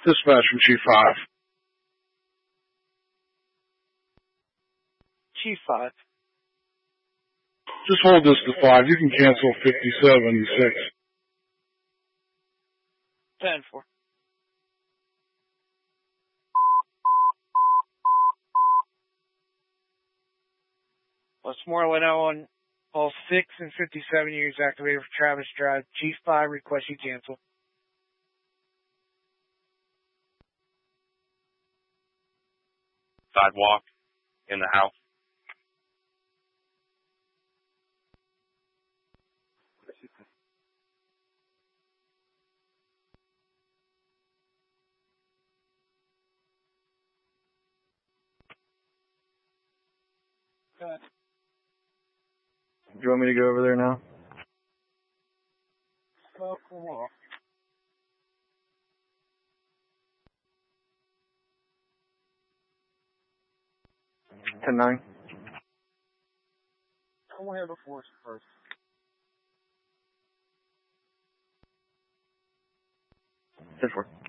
Dispatch from Chief 5. Chief 5. Just hold this to 5. You can cancel 57-6. 10-4. Westmoreland on all 6 and 57 years activated for Travis Drive. Chief 5 request you cancel. Sidewalk in the house. Good. Do you want me to go over there now? So cool. 10-9. I'm going to have the force first. 10-4.